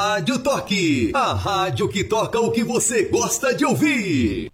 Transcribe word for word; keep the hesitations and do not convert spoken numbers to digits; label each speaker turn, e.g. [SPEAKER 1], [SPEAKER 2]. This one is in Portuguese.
[SPEAKER 1] Rádio Toque, a rádio que toca o que você gosta de ouvir.